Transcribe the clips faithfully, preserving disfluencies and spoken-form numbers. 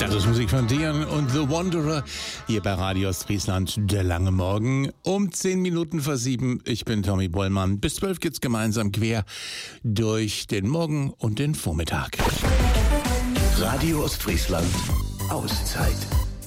Das ist Musik von Dion und The Wanderer hier bei Radio Ostfriesland, der lange Morgen um zehn Minuten vor sieben. Ich bin Tommy Bollmann. Bis zwölf geht's gemeinsam quer durch den Morgen und den Vormittag. Radio Ostfriesland, Auszeit.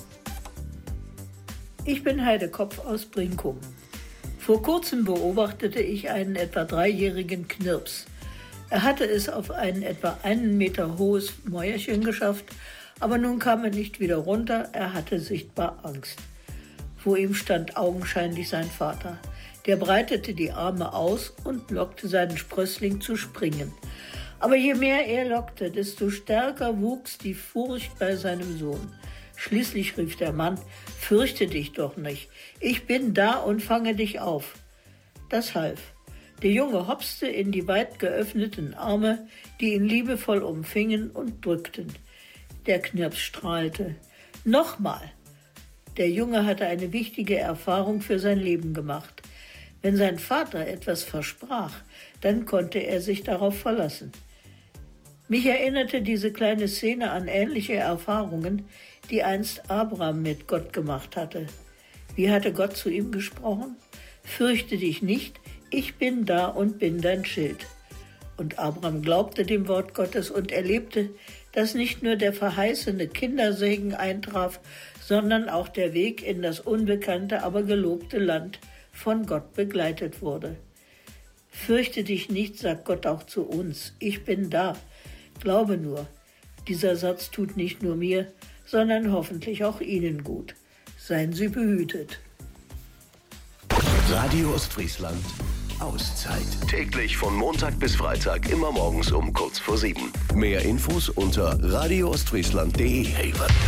Ich bin Heidekopf aus Brinkum. Vor kurzem beobachtete ich einen etwa dreijährigen Knirps. Er hatte es auf ein etwa einen Meter hohes Mäuerchen geschafft, aber nun kam er nicht wieder runter, er hatte sichtbar Angst. Vor ihm stand augenscheinlich sein Vater. Der breitete die Arme aus und lockte seinen Sprössling zu springen. Aber je mehr er lockte, desto stärker wuchs die Furcht bei seinem Sohn. Schließlich rief der Mann: "Fürchte dich doch nicht, ich bin da und fange dich auf." Das half. Der Junge hopste in die weit geöffneten Arme, die ihn liebevoll umfingen und drückten. Der Knirps strahlte. Nochmal! Der Junge hatte eine wichtige Erfahrung für sein Leben gemacht. Wenn sein Vater etwas versprach, dann konnte er sich darauf verlassen. Mich erinnerte diese kleine Szene an ähnliche Erfahrungen, die einst Abraham mit Gott gemacht hatte. Wie hatte Gott zu ihm gesprochen? "Fürchte dich nicht, ich bin da und bin dein Schild." Und Abraham glaubte dem Wort Gottes und erlebte, dass nicht nur der verheißene Kindersegen eintraf, sondern auch der Weg in das unbekannte, aber gelobte Land von Gott begleitet wurde. Fürchte dich nicht, sagt Gott auch zu uns. Ich bin da. Glaube nur. Dieser Satz tut nicht nur mir, sondern hoffentlich auch Ihnen gut. Seien Sie behütet. Radio Ostfriesland, Auszeit. Täglich von Montag bis Freitag, immer morgens um kurz vor sieben. Mehr Infos unter radio ostfriesland punkt de.